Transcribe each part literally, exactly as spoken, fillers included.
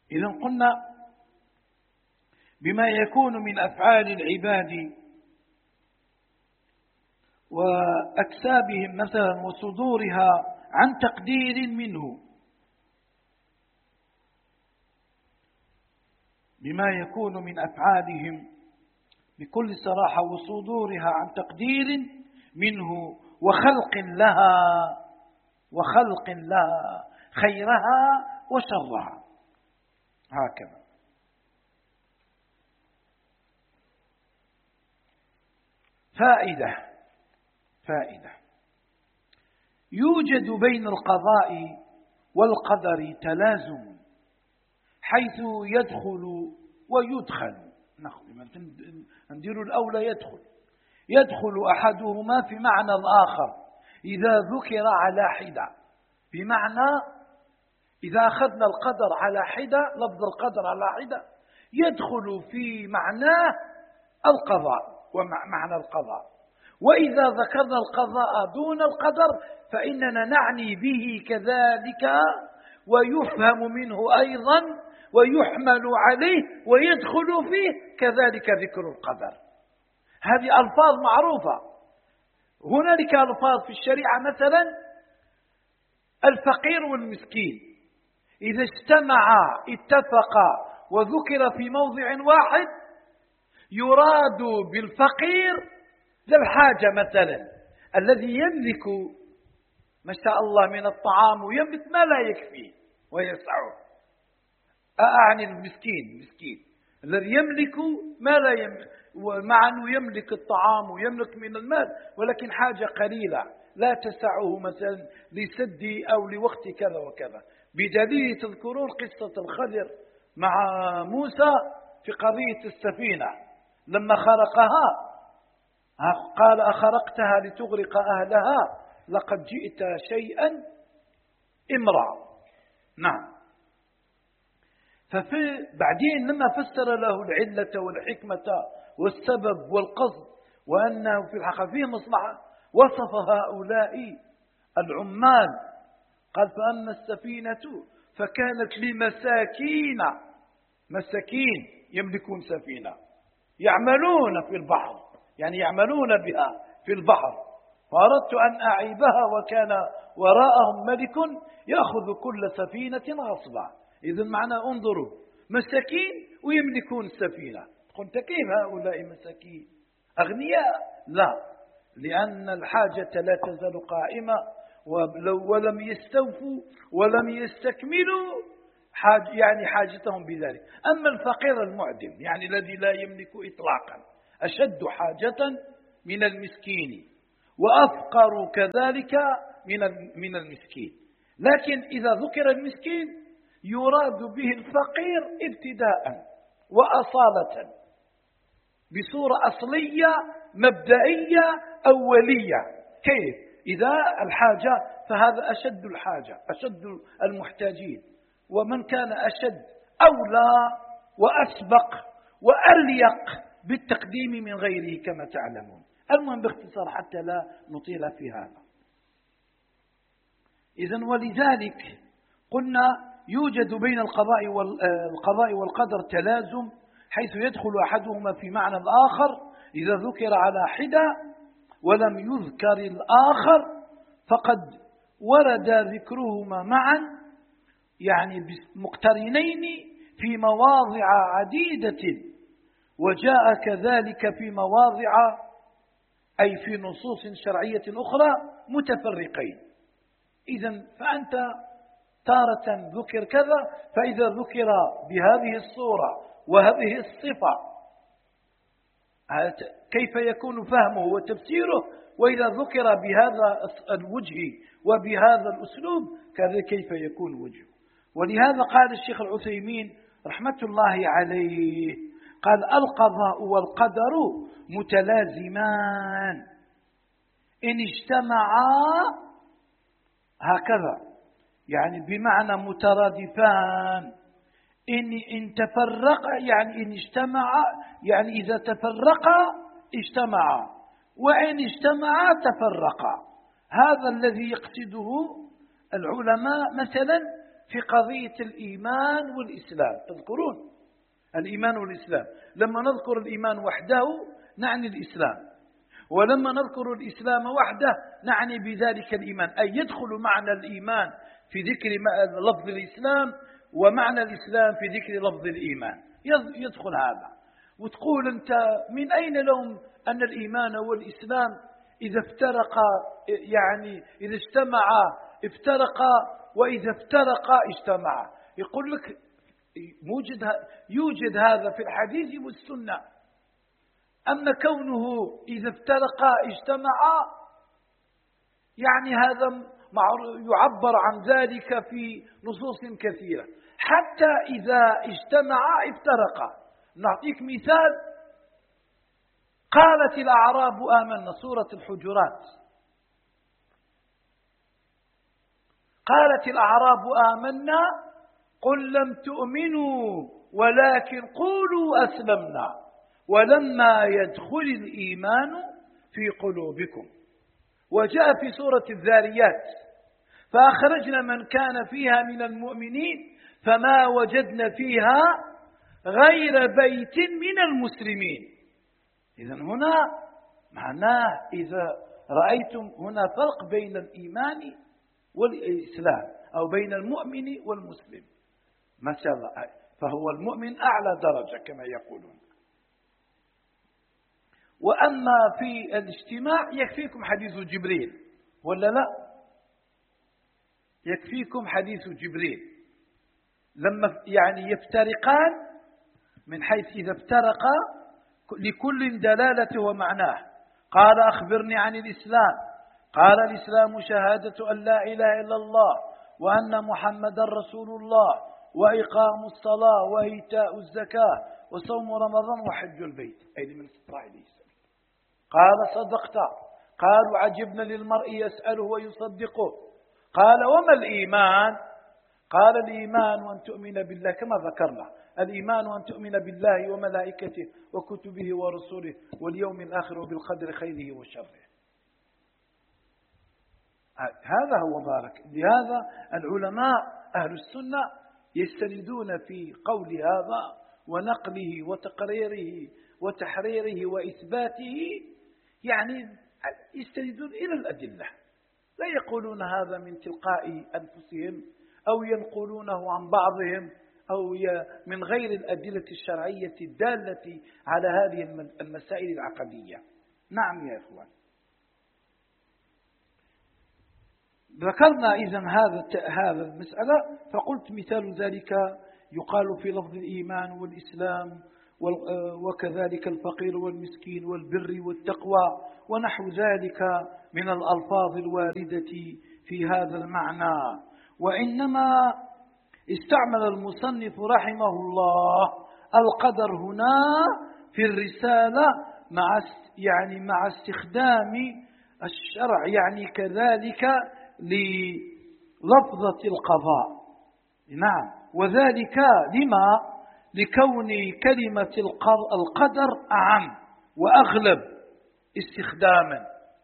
إذا قلنا بما يكون من أفعال العباد وأكسابهم مثلا وصدورها عن تقدير منه، بما يكون من أفعالهم بكل صراحة وصدورها عن تقدير منه وخلق لها وخلق لها خيرها وشرها، هكذا. فائدة فائدة يوجد بين القضاء والقدر تلازم حيث يدخل ويدخل. ندير الأولى يدخل يدخل أحدهما في معنى الآخر إذا ذكر على حدة، بمعنى إذا أخذنا القدر على حدة، لفظ القدر على حدة يدخل في معناه القضاء ومعنى القضاء، وإذا ذكرنا القضاء دون القدر فإننا نعني به كذلك ويفهم منه أيضا ويحمل عليه ويدخل فيه كذلك ذكر القدر. هذه ألفاظ معروفة. هنالك ألفاظ في الشريعة مثلا الفقير والمسكين إذا اجتمعا اتفقا وذكر في موضع واحد يراد بالفقير ذا الحاجة مثلا الذي يملك ما شاء الله من الطعام ويملك ما لا يكفيه ويسعه. أعني المسكين مسكين الذي يملك ما لا يملك، ومع أنه يملك الطعام ويملك من المال ولكن حاجة قليلة لا تسعه مثلا لسد أو لوقت كذا وكذا. بدليل تذكرون قصة الخضر مع موسى في قضية السفينة لما خرقها قال أخرقتها لتغرق أهلها لقد جئت شيئا إمرا. نعم. ففي بعدين لما فسر له العلة والحكمة والسبب والقصد وأنه في الحقيقة فيه مصلحة وصف هؤلاء العمال قال فأما السفينة فكانت لمساكين مساكين يملكون سفينة يعملون في البحر، يعني يعملون بها في البحر، فأردت أن أعيبها وكان وراءهم ملك يأخذ كل سفينة غصبا. إذن معنى انظروا مساكين ويملكون السفينة، قلت كيف هؤلاء مساكين أغنياء؟ لا، لأن الحاجة لا تزال قائمة ولم يستوفوا ولم يستكملوا حاج يعني حاجتهم بذلك. أما الفقير المعدم يعني الذي لا يملك إطلاقا أشد حاجة من المسكين وأفقر كذلك من من المسكين. لكن إذا ذكر المسكين يراد به الفقير ابتداء وأصالة بصورة أصلية مبدئية أولية. كيف؟ إذا الحاجة فهذا أشد الحاجة أشد المحتاجين، ومن كان أشد أولى وأسبق وأليق بالتقديم من غيره كما تعلمون. المهم باختصار حتى لا نطيل في هذا. إذن ولذلك قلنا يوجد بين القضاء والقضاء والقدر تلازم حيث يدخل أحدهما في معنى الآخر إذا ذكر على حدة ولم يذكر الآخر فقد ورد ذكرهما معا يعني مقترنين في مواضع عديدة، وجاء كذلك في مواضع أي في نصوص شرعية أخرى متفرقين. إذن فأنت تارة ذكر كذا، فإذا ذكر بهذه الصورة وهذه الصفة كيف يكون فهمه وتفسيره، وإذا ذكر بهذا الوجه وبهذا الأسلوب كذا كيف يكون وجهه. ولهذا قال الشيخ العثيمين رحمة الله عليه قال القضاء والقدر متلازمان إن اجتمعا هكذا يعني بمعنى مترادفان، إن إن تفرقا يعني إن اجتمعا يعني إذا تفرقا اجتمعا، وإن اجتمعا تفرقا. هذا الذي يقصده العلماء مثلا في قضية الإيمان والإسلام. تذكرون الإيمان والإسلام، لما نذكر الإيمان وحده نعني الإسلام، ولما نذكر الإسلام وحده نعني بذلك الإيمان، أي يدخل معنى الإيمان في ذكر لفظ الإسلام ومعنى الإسلام في ذكر لفظ الإيمان، يدخل هذا. وتقول أنت من أين لهم أن الإيمان والإسلام إذا افترقا يعني إذا اجتمعا افترقا وإذا افترقا اجتمعا؟ يقول لك موجد يوجد هذا في الحديث والسنة. أما كونه إذا افترقا اجتمعا يعني هذا يعبر عن ذلك في نصوص كثيرة. حتى إذا اجتمعا افترقا. نعطيك مثال: قالت الأعراب آمنا، سورة الحجرات، قالت الأعراب آمنا قل لم تؤمنوا ولكن قولوا أسلمنا ولما يدخل الإيمان في قلوبكم. وجاء في سورة الذاريات: فأخرجنا من كان فيها من المؤمنين فما وجدنا فيها غير بيت من المسلمين. إذن هنا معناه إذا رأيتم هنا فرق بين الإيمان والإسلام أو بين المؤمن والمسلم، ما شاء الله، فهو المؤمن أعلى درجة كما يقولون. وأما في الاجتماع يكفيكم حديث جبريل ولا لا؟ يكفيكم حديث جبريل لما يعني يفترقان من حيث إذا افترقا لكل دلالته ومعناه. قال أخبرني عن الإسلام، قال الإسلام شهادة أن لا إله إلا الله وأن محمدا رسول الله وإقام الصلاة وإيتاء الزكاة وصوم رمضان وحج البيت أي من استطاع إليه سبيلا. قال صدقت. قالوا عجبنا للمرء يسأله ويصدقه. قال وما الإيمان؟ قال الإيمان أن تؤمن بالله، كما ذكرنا الإيمان أن تؤمن بالله وملائكته وكتبه ورسله واليوم الآخر وبالقدر خيره وشره. هذا هو بارك. لهذا العلماء أهل السنة يستندون في قول هذا ونقله وتقريره وتحريره وإثباته، يعني يستندون إلى الأدلة، لا يقولون هذا من تلقاء أنفسهم أو ينقلونه عن بعضهم أو من غير الأدلة الشرعية الدالة على هذه المسائل العقدية. نعم يا إخوان، ذكرنا إذن هذا هذا المسألة، فقلت مثال ذلك يقال في لفظ الإيمان والإسلام وكذلك الفقير والمسكين والبر والتقوى ونحو ذلك من الألفاظ الواردة في هذا المعنى. وإنما استعمل المصنف رحمه الله القدر هنا في الرسالة مع يعني مع استخدام الشرع، يعني كذلك للفظة القضاء. نعم، وذلك لما لكون كلمة القدر أعم وأغلب استخداما.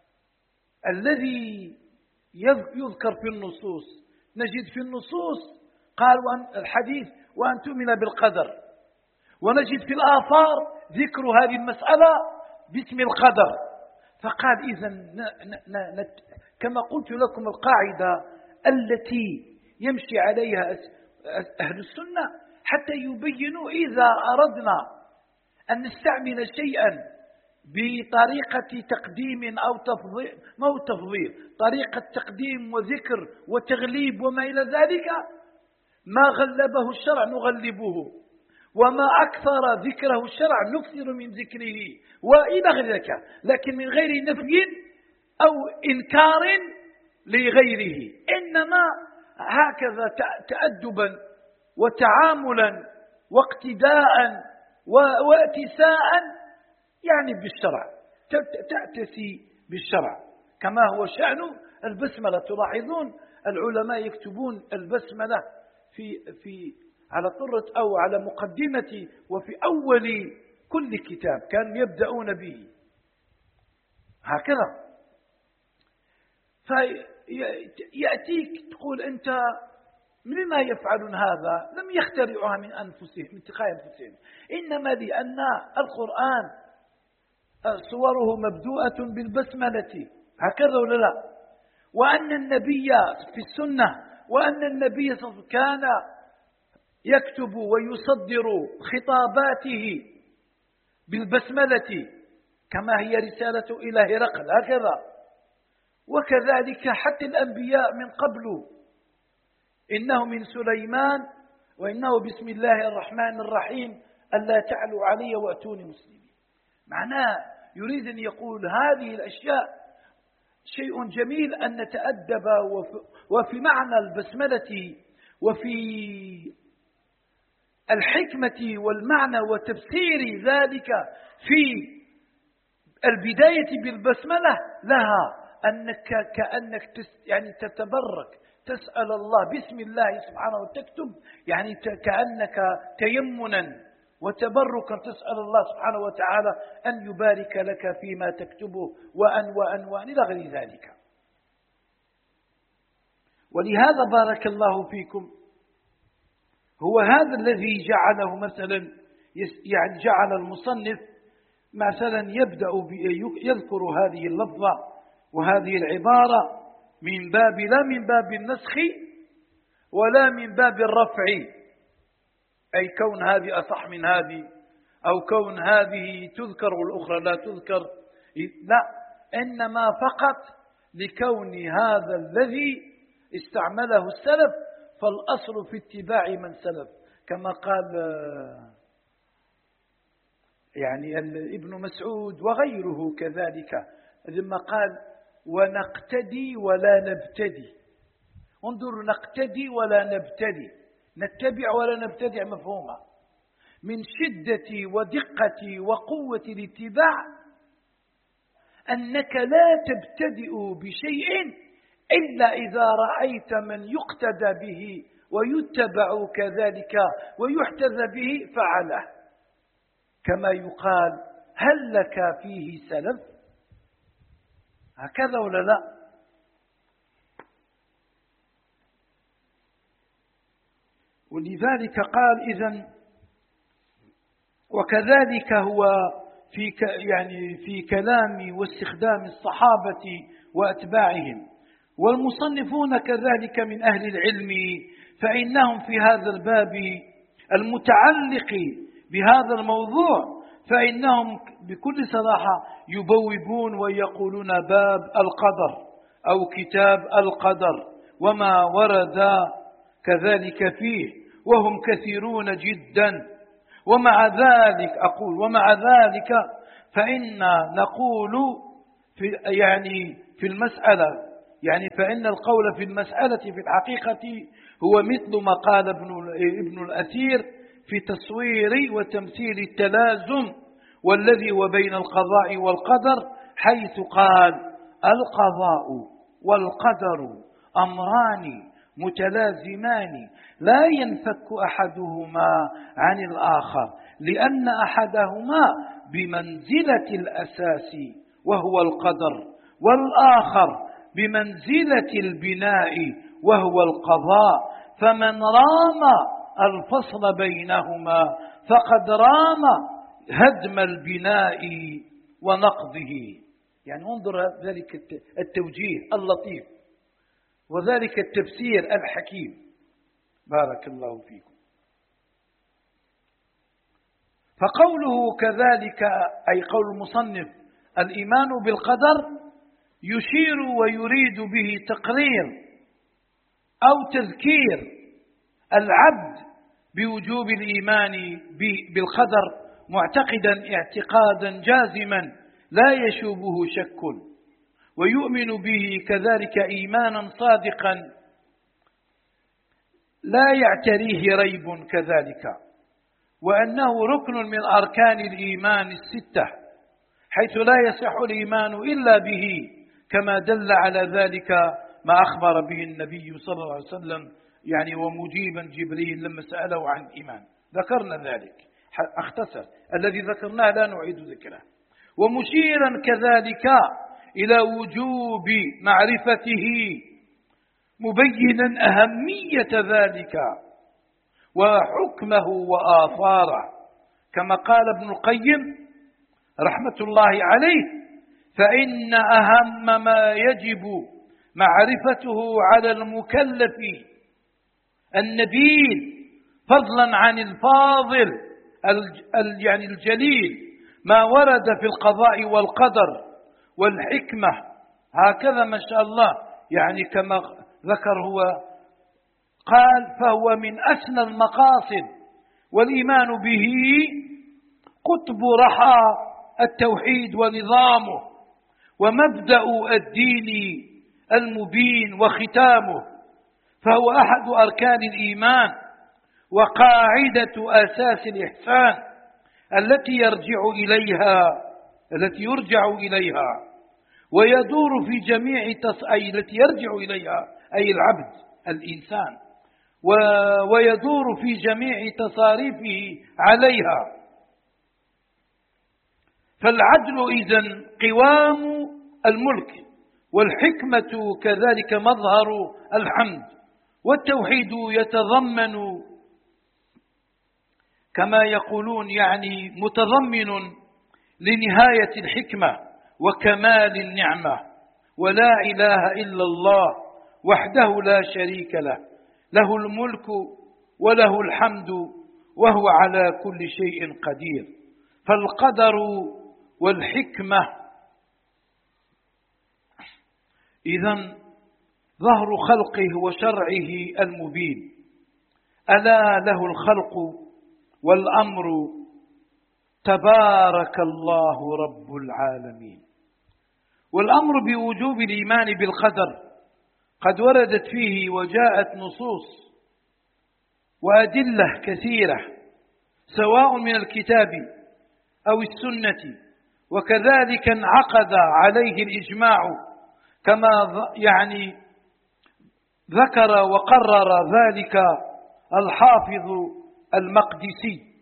الذي يذكر في النصوص نجد في النصوص قال الحديث وأن تؤمن بالقدر، ونجد في الآثار ذكر هذه المسألة باسم القدر. فقال إذن كما قلت لكم القاعدة التي يمشي عليها أهل السنة حتى يبينوا إذا أردنا أن نستعمل شيئا بطريقة تقديم أو تفضيل، ما هو تفضيل، طريقة تقديم وذكر وتغليب وما إلى ذلك، ما غلبه الشرع نغلبه، وما أكثر ذكره الشرع نكثر من ذكره وإلى ذلك، لكن من غير نفي أو إنكار لغيره، إنما هكذا تأدبا وتعاملا واقتداء واتساء يعني بالشرع، تأتسي بالشرع كما هو شأن البسملة. تلاحظون العلماء يكتبون البسملة في في على طرة أو على مقدمة وفي أول كل كتاب كانوا يبدأون به هكذا. فيأتيك تقول أنت لما يفعلون هذا؟ لم يخترعوها من أنفسهم من تلقاء أنفسهم، إنما لأن القرآن صوره مبدوءة بالبسملة، هكذا ولا لا؟ وأن النبي في السنة وأن النبي صلى الله عليه وسلم كان يكتب ويصدر خطاباته بالبسملة كما هي رسالة إلى هرقل هكذا. وكذلك حتى الأنبياء من قبل، إنه من سليمان وإنه بسم الله الرحمن الرحيم ألا تعلوا علي وأتوني مسلمين. معناه يريد أن يقول هذه الأشياء شيء جميل أن نتأدب، وفي معنى البسملة وفي الحكمة والمعنى وتفسير ذلك في البداية بالبسملة لها أنك كأنك يعني تتبرك، تسأل الله بسم الله سبحانه وتكتب، يعني كأنك تيمنا وتبركا تسأل الله سبحانه وتعالى أن يبارك لك فيما تكتبه وأن وأن وأن إلى غير ذلك. ولهذا بارك الله فيكم هو هذا الذي جعله مثلا يعني جعل المصنف مثلا يبدأ يذكر هذه اللفظة وهذه العبارة من باب لا من باب النسخ ولا من باب الرفع، أي كون هذه أصح من هذه أو كون هذه تذكر والأخرى لا تذكر، لا، إنما فقط لكون هذا الذي استعمله السلف فالأصل في اتباع من سلف، كما قال يعني ابن مسعود وغيره كذلك لما قال ونقتدي ولا نبتدي. انظروا، نقتدي ولا نبتدي، نتبع ولا نبتدع مفهومة من شدة ودقة وقوة الاتباع أنك لا تبتدئ بشيء إلا إذا رأيت من يقتدى به ويتبع كذلك ويحتذى به فعله، كما يقال هل لك فيه سلف؟ هكذا ولا لا؟ ولذلك قال إذن وكذلك هو في يعني في كلام واستخدام الصحابة وأتباعهم، والمصنفون كذلك من أهل العلم، فإنهم في هذا الباب المتعلق بهذا الموضوع فإنهم بكل صراحة يبوبون ويقولون باب القدر أو كتاب القدر وما ورد كذلك فيه، وهم كثيرون جدا. ومع ذلك أقول ومع ذلك فإن نقول في يعني في المسألة يعني فإن القول في المسألة في الحقيقة هو مثل ما قال ابن ابن الأثير في تصوير وتمثيل التلازم والذي وبين القضاء والقدر، حيث قال القضاء والقدر أمران متلازمان لا ينفك أحدهما عن الآخر، لأن أحدهما بمنزلة الأساس وهو القدر، والآخر بمنزلة البناء وهو القضاء، فمن رام الفصل بينهما فقد رام هدم البناء ونقضه. يعني انظر ذلك التوجيه اللطيف وذلك التفسير الحكيم، بارك الله فيكم. فقوله كذلك أي قول المصنف الإيمان بالقدر يشير ويريد به تقرير أو تذكير العبد بوجوب الإيمان بالقدر معتقدا اعتقادا جازما لا يشوبه شك، ويؤمن به كذلك إيمانا صادقا لا يعتريه ريب كذلك، وأنه ركن من أركان الإيمان الستة، حيث لا يصح الإيمان إلا به، كما دل على ذلك ما أخبر به النبي صلى الله عليه وسلم يعني ومجيبا جبريل لما سأله عن الإيمان، ذكرنا ذلك اختصر الذي ذكرناه لا نعيد ذكره، ومشيرا كذلك إلى وجوب معرفته مبينا أهمية ذلك وحكمه وآثاره، كما قال ابن القيم رحمة الله عليه: فإن أهم ما يجب معرفته على المكلف النبيل فضلا عن الفاضل يعني الجليل ما ورد في القضاء والقدر والحكمة، هكذا ما شاء الله، يعني كما ذكر هو قال: فهو من أسنى المقاصد، والإيمان به قطب رحى التوحيد ونظامه، ومبدأ الدين المبين وختامه، فهو أحد أركان الإيمان وقاعدة أساس الإحسان التي يرجع إليها التي يرجع إليها ويدور في جميع تص... أي التي يرجع إليها أي العبد الإنسان و... ويدور في جميع تصاريفه عليها. فالعدل إذن قوام الملك، والحكمة كذلك مظهر الحمد، والتوحيد يتضمن كما يقولون يعني متضمن لنهاية الحكمة وكمال النعمة. ولا إله إلا الله وحده لا شريك له، له الملك وله الحمد وهو على كل شيء قدير. فالقدر والحكمة إذن ظهر خلقه وشرعه المبين، ألا له الخلق والأمر تبارك الله رب العالمين. والأمر بوجوب الإيمان بالقدر قد وردت فيه وجاءت نصوص وأدلة كثيرة سواء من الكتاب أو السنة، وكذلك انعقد عليه الإجماع كما يعني ذكر وقرر ذلك الحافظ المقدسي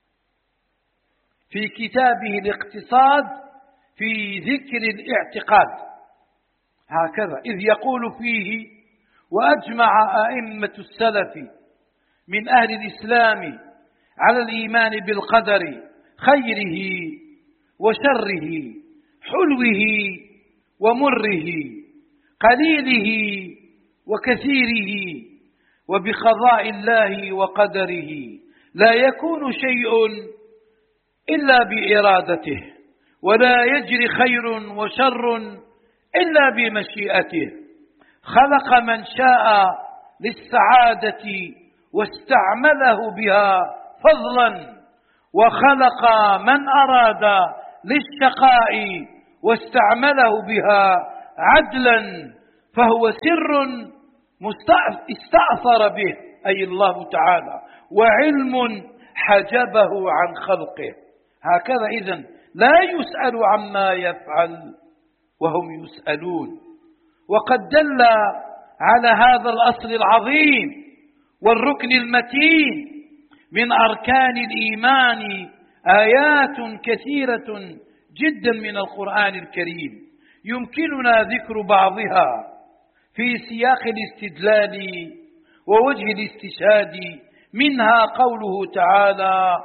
في كتابه الاقتصاد في ذكر الاعتقاد، هكذا إذ يقول فيه: وأجمع أئمة السلف من أهل الإسلام على الإيمان بالقدر خيره وشره، حلوه ومره، قليله وكثيره، وبقضاء الله وقدره لا يكون شيء إلا بإرادته، ولا يجري خير وشر إلا بمشيئته. خلق من شاء للسعادة واستعمله بها فضلا، وخلق من أراد للشقاء واستعمله بها عدلا، فهو سر استأثر به أي الله تعالى، وعلم حجبه عن خلقه. هكذا إذن لا يسأل عما يفعل وهم يسألون. وقد دل على هذا الأصل العظيم والركن المتين من أركان الإيمان آيات كثيرة جدا من القرآن الكريم، يمكننا ذكر بعضها في سياق الاستدلال ووجه الاستشهاد. منها قوله تعالى: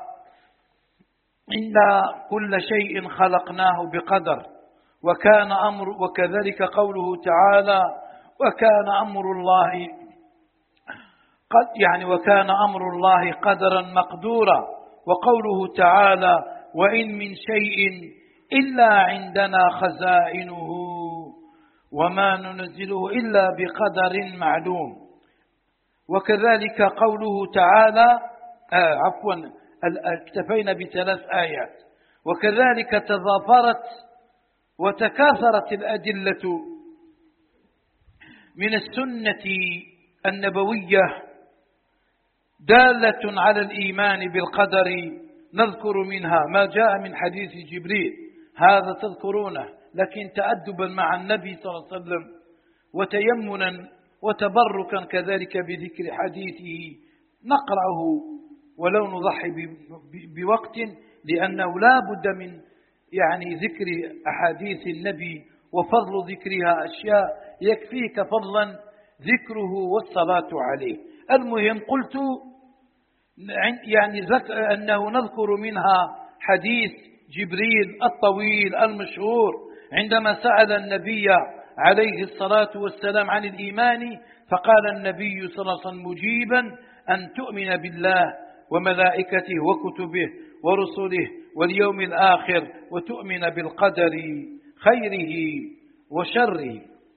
إن كل شيء خلقناه بقدر وكان أمر، وكذلك قوله تعالى: وكان أمر الله قد يعني وكان أمر الله قدرا مقدورا. وقوله تعالى: وإن من شيء إلا عندنا خزائنه وما ننزله إلا بقدر معلوم. وكذلك قوله تعالى آه عفوا اكتفينا بثلاث آيات. وكذلك تضافرت وتكاثرت الأدلة من السنة النبوية دالة على الإيمان بالقدر. نذكر منها ما جاء من حديث جبريل، هذا تذكرونه، لكن تأدبا مع النبي صلى الله عليه وسلم وتيمنا وتبركا كذلك بذكر حديثه نقرأه ولو نضحي بوقت، لأنه لا بد من يعني ذكر أحاديث النبي وفضل ذكرها أشياء يكفيك فضلا ذكره والصلاة عليه. المهم قلت يعني أنه نذكر منها حديث جبريل الطويل المشهور عندما سأل النبي عليه الصلاة والسلام عن الإيمان، فقال النبي صلى الله عليه وسلم مجيبا: أن تؤمن بالله وملائكته وكتبه ورسله واليوم الآخر وتؤمن بالقدر خيره وشره.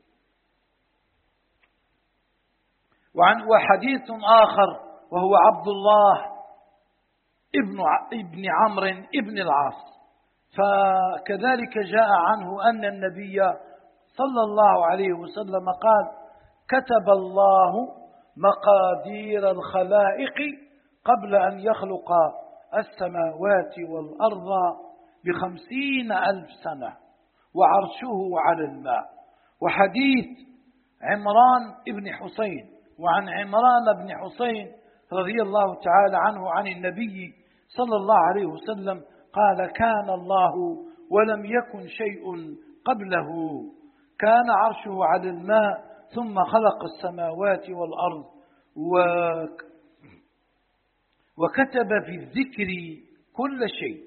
وعن وحديث آخر وهو عبد الله ابن ابن عمرو ابن العاص، فكذلك جاء عنه أن النبي صلى الله عليه وسلم قال: كتب الله مقادير الخلائق قبل أن يخلق السماوات والأرض بخمسين ألف سنة وعرشه على الماء. وحديث عمران ابن حسين، وعن عمران بن حسين رضي الله تعالى عنه عن النبي صلى الله عليه وسلم قال: كان الله ولم يكن شيء قبله، كان عرشه على الماء ثم خلق السماوات والأرض وكتب في الذكر كل شيء.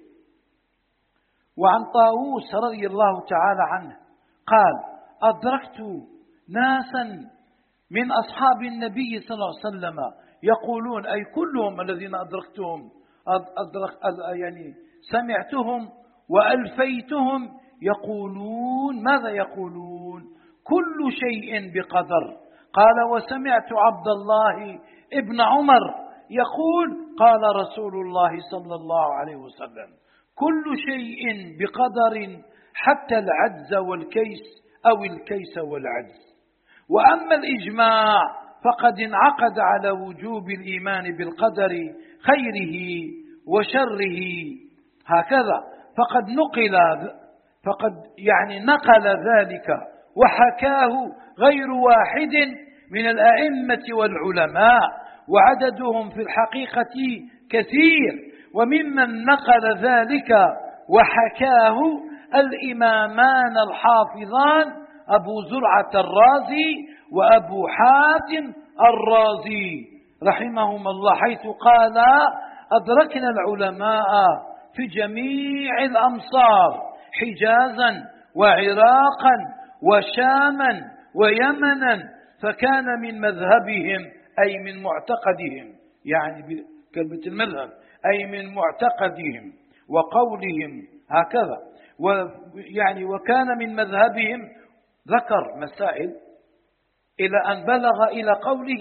وعن طاووس رضي الله تعالى عنه قال: أدركت ناسا من أصحاب النبي صلى الله عليه وسلم يقولون، أي كلهم الذين أدركتهم أدرك يعني سمعتهم وألفيتهم، يقولون ماذا يقولون؟ كل شيء بقدر. قال: وسمعت عبد الله ابن عمر يقول: قال رسول الله صلى الله عليه وسلم: كل شيء بقدر حتى العجز والكيس أو الكيس والعجز. وأما الإجماع فقد انعقد على وجوب الإيمان بالقدر خيره وشره، هكذا فقد نقل فقد يعني نقل ذلك وحكاه غير واحد من الأئمة والعلماء، وعددهم في الحقيقة كثير. وممن نقل ذلك وحكاه الإمامان الحافظان أبو زرعة الرازي وأبو حاتم الرازي رحمهما الله، حيث قال: أدركنا العلماء في جميع الأمصار حجازا وعراقا وشاما ويمنا، فكان من مذهبهم أي من معتقدهم، يعني بكلمة المذهب أي من معتقدهم وقولهم هكذا، ويعني وكان من مذهبهم، ذكر مسائل إلى أن بلغ إلى قوله: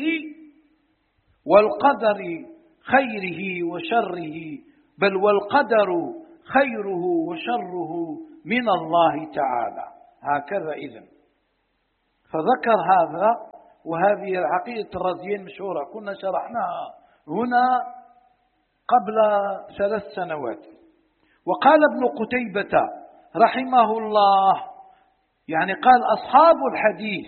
والقدر خيره وشره، بل والقدر خيره وشره من الله تعالى، هكذا. إذن فذكر هذا، وهذه العقيدة الرازيين مشهورة كنا شرحناها هنا قبل ثلاث سنوات. وقال ابن قتيبة رحمه الله، يعني قال أصحاب الحديث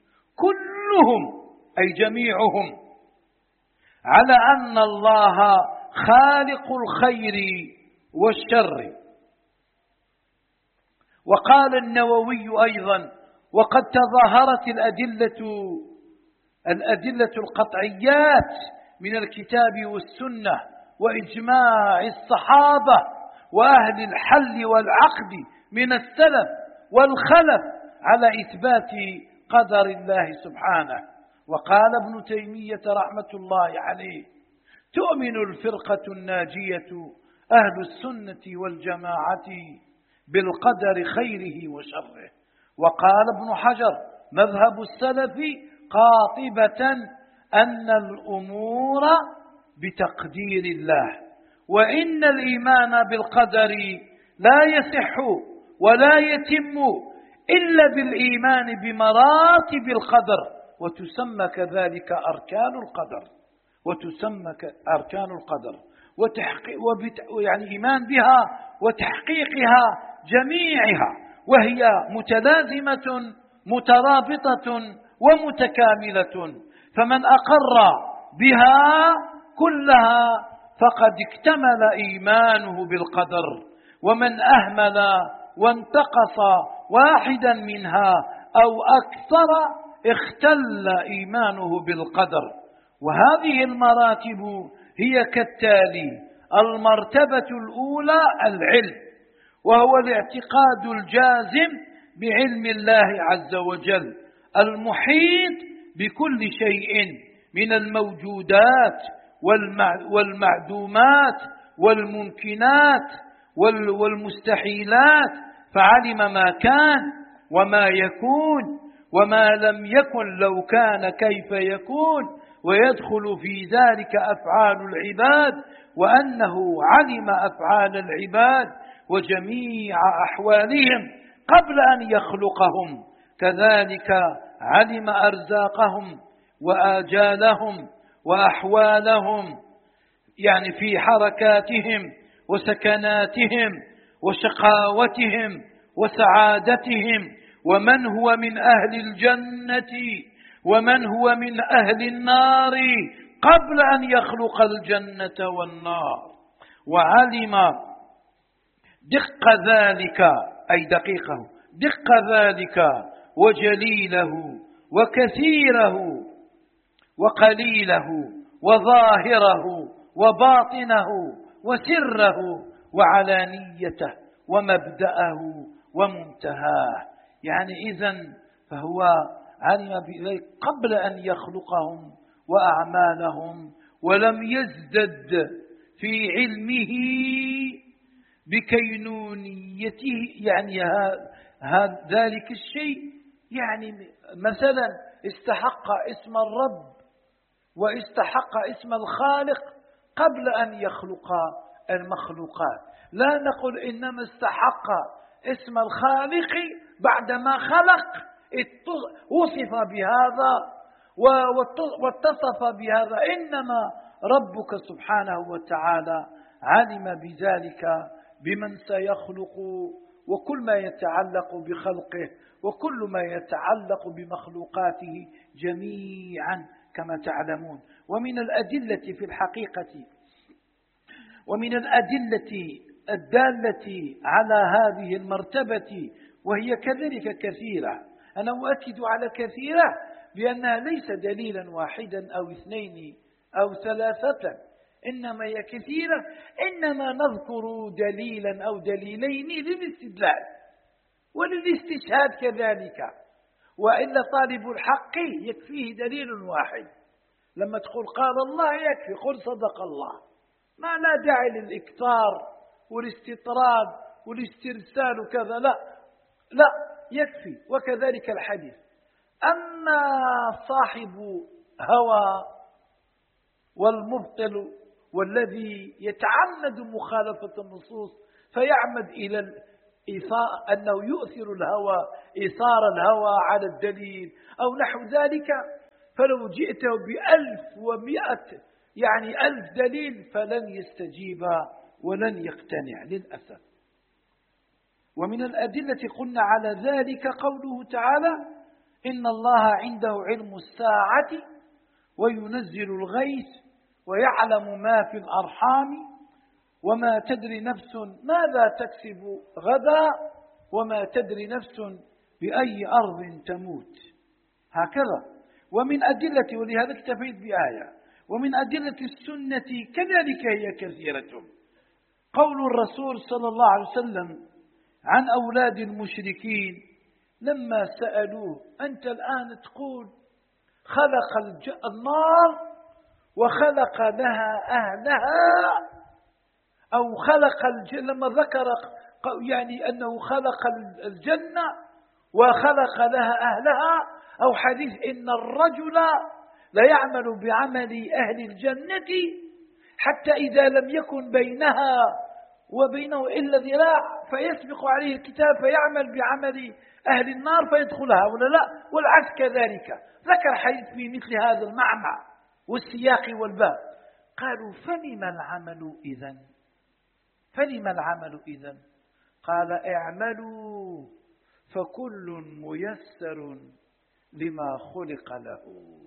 كلهم أي جميعهم على أن الله خالق الخير والشر. وقال النووي أيضا: وقد تظاهرت الأدلة الأدلة القطعيات من الكتاب والسنة وإجماع الصحابة وأهل الحل والعقد من السلف والخلف على إثبات قدر الله سبحانه. وقال ابن تيمية رحمة الله عليه: تؤمن الفرقة الناجية أهل السنة والجماعة بالقدر خيره وشره. وقال ابن حجر: مذهب السلف قاطبة أن الأمور بتقدير الله، وإن الإيمان بالقدر لا يصح ولا يتم إلا بالإيمان بمراتب القدر، وتسمى كذلك أركان القدر وتسمى أركان القدر وتحقيق يعني إيمان بها وتحقيقها جميعها، وهي متلازمة مترابطة ومتكاملة، فمن أقر بها كلها فقد اكتمل إيمانه بالقدر، ومن أهمل وانتقص واحدا منها أو أكثر اختل إيمانه بالقدر. وهذه المراتب هي كالتالي: المرتبة الأولى العلم، وهو الاعتقاد الجازم بعلم الله عز وجل المحيط بكل شيء من الموجودات والمعدومات والممكنات والمستحيلات، فعلم ما كان وما يكون وما لم يكن لو كان كيف يكون، ويدخل في ذلك أفعال العباد، وأنه علم أفعال العباد وجميع أحوالهم قبل أن يخلقهم، كذلك علم أرزاقهم وآجالهم وأحوالهم، يعني في حركاتهم وسكناتهم وشقاوتهم وسعادتهم، ومن هو من أهل الجنة ومن هو من أهل النار قبل أن يخلق الجنة والنار. وعلم دق ذلك، أي دقيقه، دق ذلك وجليله وكثيره وقليله وظاهره وباطنه وسره وعلانيته ومبدأه ومنتهاه. يعني إذن فهو علم بذلك قبل أن يخلقهم وأعمالهم، ولم يزدد في علمه بكينونيته، يعني هذا ذلك الشيء، يعني مثلا استحق اسم الرب واستحق اسم الخالق قبل أن يخلق المخلوقات، لا نقول إنما استحق اسم الخالق بعدما خلق، وصف بهذا واتصف بهذا، إنما ربك سبحانه وتعالى علم بذلك بمن سيخلق، وكل ما يتعلق بخلقه وكل ما يتعلق بمخلوقاته جميعا كما تعلمون. ومن الأدلة في الحقيقة ومن الأدلة الدالة على هذه المرتبة، وهي كذلك كثيرة، أنا أؤكد على كثيرة بأنها ليس دليلا واحدا أو اثنين أو ثلاثة، إنما هي كثيرة، إنما نذكر دليلا أو دليلين للاستدلال وللاستشهاد كذلك، وإلا طالب الحق يكفيه دليل واحد. لما تقول قال الله يكفي، قل صدق الله، ما لا داعي للإكثار والاستطراد والاسترسال وكذا، لا لا يكفي. وكذلك الحديث. أما صاحب هوى والمبطل والذي يتعمد مخالفة النصوص فيعمد إلى الإيثار، أنه يؤثر الهوى، إيثار الهوى على الدليل أو نحو ذلك، فلو جئته بألف ومئة يعني ألف دليل فلن يستجيب ولن يقتنع للأسف. ومن الأدلة قلنا على ذلك قوله تعالى: إن الله عنده علم الساعة وينزل الغيث ويعلم ما في الأرحام وما تدري نفس ماذا تكسب غدا وما تدري نفس بأي أرض تموت. هكذا. ومن أدلة، ولهذا اكتفيت بآية، ومن أدلة السنة كذلك هي كثيرة. قول الرسول صلى الله عليه وسلم عن أولاد المشركين لما سألوه: أنت الآن تقول خلق النار وخلق لها أهلها، أو خلق الجنة، لما ذكر يعني أنه خلق الجنة وخلق لها أهلها، أو حديث إن الرجل لا يعمل بعمل أهل الجنة حتى إذا لم يكن بينها وبينه إلا ذراع فيسبق عليه الكتاب فيعمل بعمل أهل النار فيدخلها، ولا لا؟ والعكس كذلك. ذكر حديث في مثل هذا المعنى والسياق والباب. قالوا: فلما العمل إذن؟ فلما العمل إذن؟ قال: اعملوا فكل ميسر لما خلق له.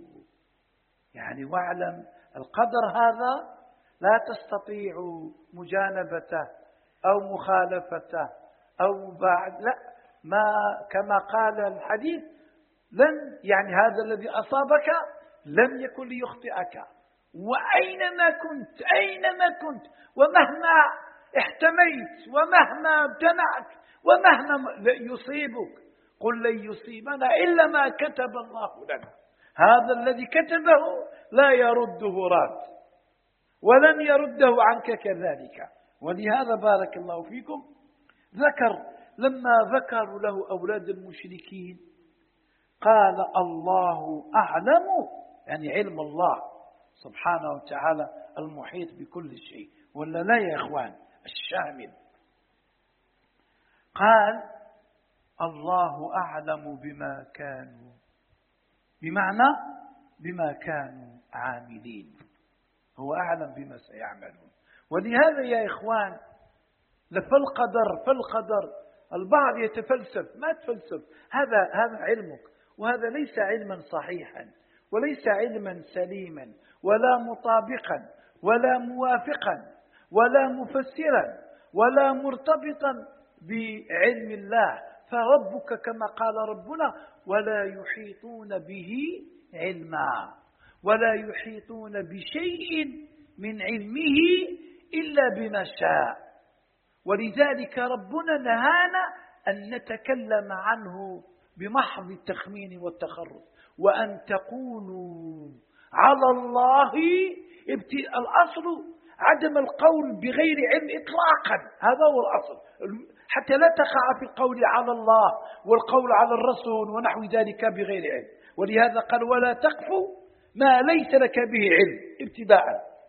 يعني واعلم القدر هذا لا تستطيع مجانبته أو مخالفته أو بعد، لا، ما كما قال الحديث: لن يعني هذا الذي أصابك لم يكن ليخطئك، وأينما كنت أينما كنت ومهما احتميت ومهما امتنعت ومهما يصيبك قل لن يصيبنا إلا ما كتب الله لنا. هذا الذي كتبه لا يرده راد ولن يرده عنك كذلك. ولهذا بارك الله فيكم ذكر لما ذكروا له أولاد المشركين قال الله أعلم، يعني علم الله سبحانه وتعالى المحيط بكل شيء، ولا لا يا إخوان؟ الشامل. قال الله أعلم بما كانوا، بمعنى بما كانوا عاملين، هو أعلم بما سيعملون. ولهذا يا إخوان فالقدر فالقدر البعض يتفلسف، ما تفلسف، هذا هذا علمك، وهذا ليس علما صحيحا وليس علما سليما ولا مطابقا ولا موافقا ولا مفسرا ولا مرتبطا بعلم الله. فربك كما قال ربنا ولا يحيطون به علما، ولا يحيطون بشيء من علمه إلا بما شاء. ولذلك ربنا نهانا أن نتكلم عنه بمحض التخمين والتخرص، وأن تقولوا على الله الأصل عدم القول بغير علم إطلاقا، هذا هو الأصل، حتى لا تقع في القول على الله والقول على الرسول ونحو ذلك بغير علم. ولهذا قال ولا تقف ما ليس لك به علم ابتداء،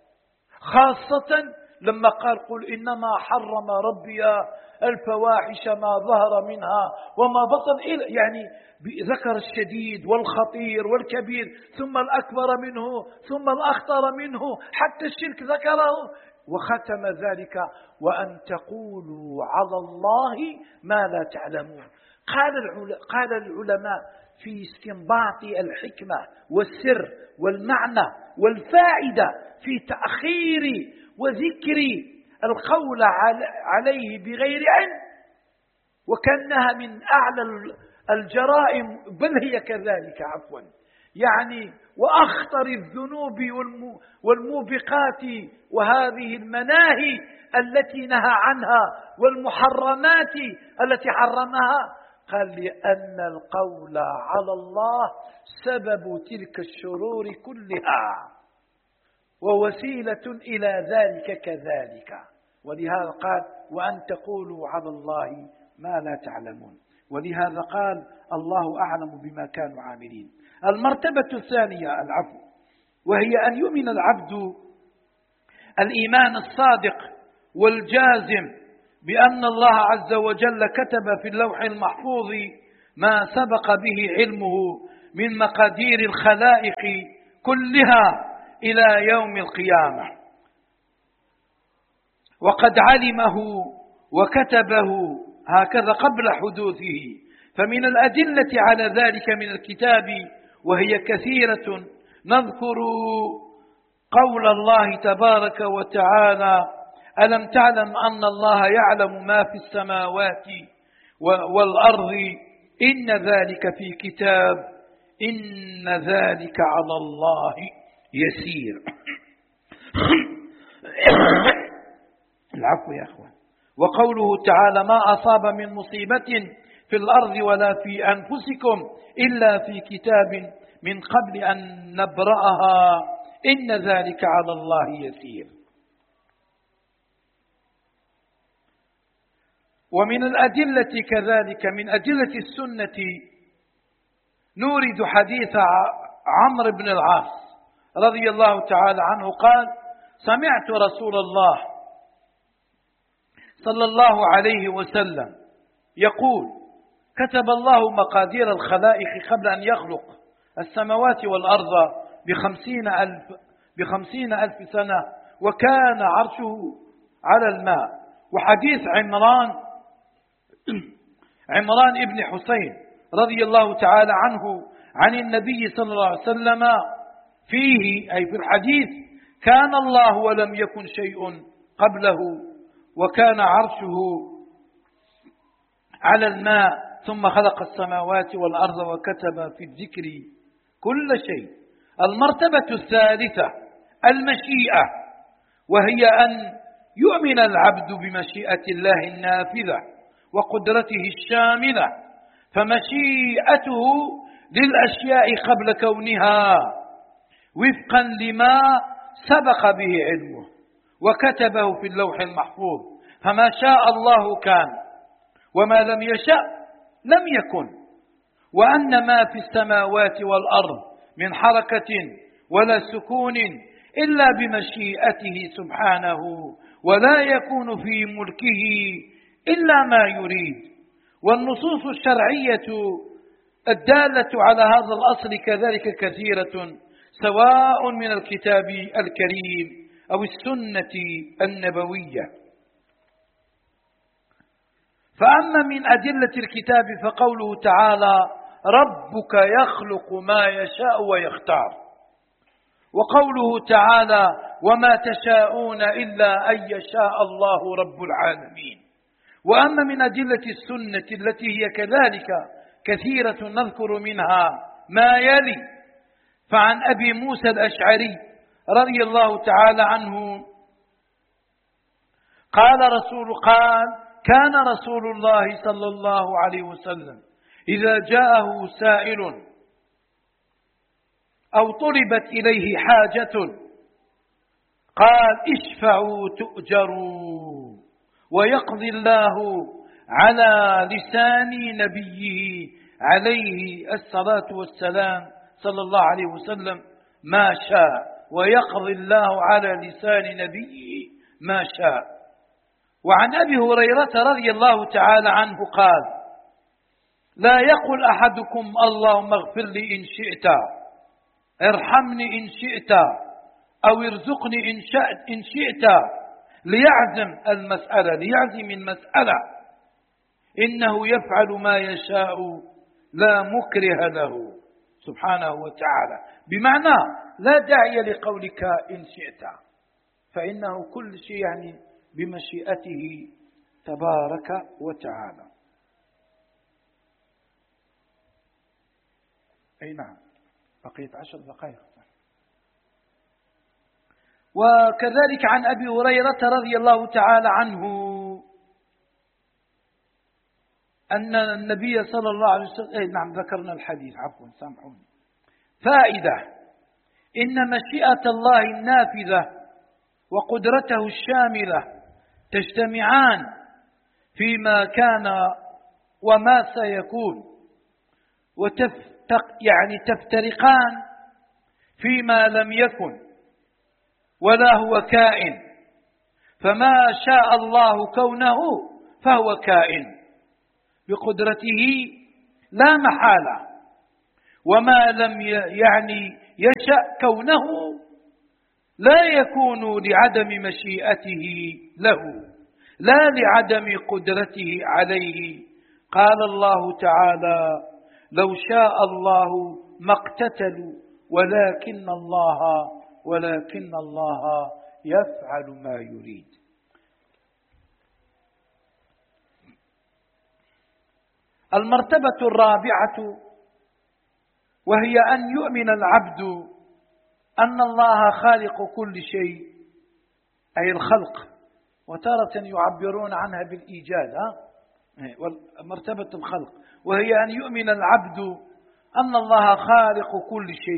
خاصة لما قال قل إنما حرم ربي الفواحش ما ظهر منها وما بطن، يعني ذكر الشديد والخطير والكبير ثم الأكبر منه ثم الأخطر منه حتى الشرك ذكره، وختم ذلك وأن تقولوا على الله ما لا تعلمون. قال قال العلماء في استنباط الحكمة والسر والمعنى والفائدة في تأخير وذكر القول عليه بغير علم، وكأنها من أعلى الجرائم، بل هي كذلك عفوا، يعني وأخطر الذنوب والموبقات وهذه المناهي التي نهى عنها والمحرمات التي حرمها. قال لأن القول على الله سبب تلك الشرور كلها ووسيلة إلى ذلك كذلك. ولهذا قال وأن تقولوا على الله ما لا تعلمون. ولهذا قال الله أعلم بما كانوا عاملين. المرتبة الثانية العفو، وهي أن يؤمن العبد الإيمان الصادق والجازم بأن الله عز وجل كتب في اللوح المحفوظ ما سبق به علمه من مقادير الخلائق كلها إلى يوم القيامة، وقد علمه وكتبه هكذا قبل حدوثه. فمن الأدلة على ذلك من الكتاب وهي كثيرة، نذكر قول الله تبارك وتعالى ألم تعلم أن الله يعلم ما في السماوات والأرض إن ذلك في كتاب إن ذلك على الله يسير. العفو يا أخوان. وقوله تعالى ما أصاب من مصيبة في الأرض ولا في أنفسكم إلا في كتاب من قبل أن نبرأها إن ذلك على الله يسير. ومن الأدلة كذلك من أدلة السنة نورد حديث عمرو بن العاص رضي الله تعالى عنه قال سمعت رسول الله صلى الله عليه وسلم يقول كتب الله مقادير الخلائق قبل أن يخلق السماوات والأرض بخمسين ألف, بخمسين ألف سنة وكان عرشه على الماء. وحديث عمران عمران ابن حسين رضي الله تعالى عنه عن النبي صلى الله عليه وسلم فيه أي في الحديث كان الله ولم يكن شيء قبله وكان عرشه على الماء ثم خلق السماوات والأرض وكتب في الذكر كل شيء. المرتبة الثالثة المشيئة، وهي أن يؤمن العبد بمشيئة الله النافذة وقدرته الشاملة، فمشيئته للأشياء قبل كونها وفقا لما سبق به علمه وكتبه في اللوح المحفوظ، فما شاء الله كان وما لم يشأ لم يكن، وأن ما في السماوات والأرض من حركة ولا سكون إلا بمشيئته سبحانه، ولا يكون في ملكه إلا ما يريد. والنصوص الشرعية الدالة على هذا الأصل كذلك كثيرة، سواء من الكتاب الكريم أو السنة النبوية. فأما من أدلة الكتاب فقوله تعالى: ربك يخلق ما يشاء ويختار، وقوله تعالى: وما تشاءون إلا أن يشاء الله رب العالمين. وأما من أدلة السنة التي هي كذلك كثيرة نذكر منها ما يلي: فعن أبي موسى الأشعري رضي الله تعالى عنه قال رسول قال كان رسول الله صلى الله عليه وسلم إذا جاءه سائل أو طلبت إليه حاجة قال: اشفعوا تؤجروا، ويقضي الله على لسان نبيه عليه الصلاة والسلام صلى الله عليه وسلم ما شاء، ويقضي الله على لسان نبيه ما شاء. وعن أبي هريرة رضي الله تعالى عنه قال: لا يقل أحدكم اللهم اغفر لي إن شئت، ارحمني إن شئت، أو ارزقني إن شئت, إن شئت ليعزم المسألة ليعزم المسألة، إنه يفعل ما يشاء لا مكره له سبحانه وتعالى. بمعنى لا داعي لقولك إن شئت، فإنه كل شيء يعني بمشيئته تبارك وتعالى. أي نعم، بقيت عشر دقائق. وكذلك عن أبي هريرة رضي الله تعالى عنه أن النبي صلى الله عليه وسلم أي نعم ذكرنا الحديث، عفوا سامحوني. فائدة: إن مشيئة الله النافذة وقدرته الشاملة تجتمعان فيما كان وما سيكون، وتفتق يعني تفترقان فيما لم يكن ولا هو كائن. فما شاء الله كونه فهو كائن بقدرته لا محالة، وما لم يعني يشأ كونه لا يكون لعدم مشيئته له لا لعدم قدرته عليه. قال الله تعالى: لو شاء الله ما اقتتلوا ولكن الله ولكن الله يفعل ما يريد. المرتبة الرابعة وهي أن يؤمن العبد أن الله خالق كل شيء، أي الخلق، وتارة يعبرون عنها بالإيجاد، مرتبة الخلق، وهي أن يؤمن العبد أن الله خالق كل شيء